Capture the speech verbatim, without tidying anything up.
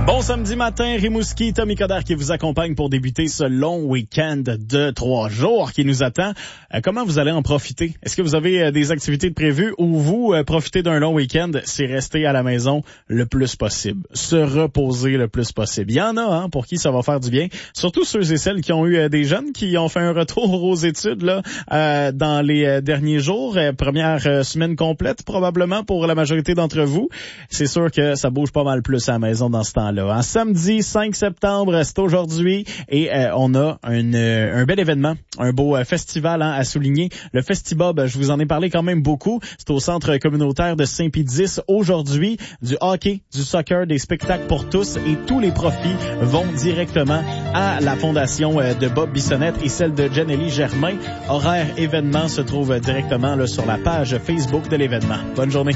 Bon samedi matin, Rimouski, Tommy Coderre qui vous accompagne pour débuter ce long week-end de trois jours qui nous attend. Euh, comment vous allez en profiter? Est-ce que vous avez euh, des activités de prévues ou vous euh, profitez d'un long week-end? C'est rester à la maison le plus possible. Se reposer le plus possible. Il y en a hein, pour qui ça va faire du bien. Surtout ceux et celles qui ont eu euh, des jeunes qui ont fait un retour aux études là euh, dans les euh, derniers jours. Euh, première euh, semaine complète probablement pour la majorité d'entre vous. C'est sûr que ça bouge pas mal plus à la maison dans ce temps-là. En samedi cinq septembre, c'est aujourd'hui et euh, on a un, euh, un bel événement, un beau euh, festival hein, à souligner. Le Festibob, je vous en ai parlé quand même beaucoup. C'est au centre communautaire de Saint-Pédis aujourd'hui. Du hockey, du soccer, des spectacles pour tous et tous les profits vont directement à la fondation euh, de Bob Bissonnette et celle de Janelli Germain. Horaire événement se trouve directement là, sur la page Facebook de l'événement. Bonne journée.